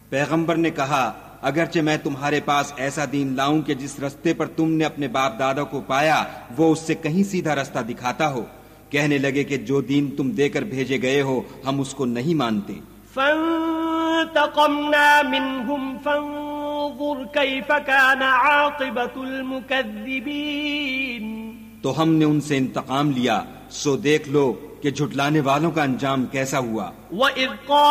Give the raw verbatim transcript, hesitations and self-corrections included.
पैगंबर ने कहा, अगरचे मैं तुम्हारे पास ऐसा दीन लाऊं कि जिस रस्ते पर तुमने अपने बाप दादा को पाया वो उससे कहीं सीधा रास्ता दिखाता हो। कहने लगे कि जो दीन तुम देकर भेजे गए हो हम उसको नहीं मानते। फंतक़म्ना मिनहुम फंज़ुर कैफ़ कान आक़िबतुल मुकज़्ज़िबीन। तो हमने उनसे इंतकाम लिया, सो देख लो कि झुटलाने वालों का अंजाम कैसा हुआ।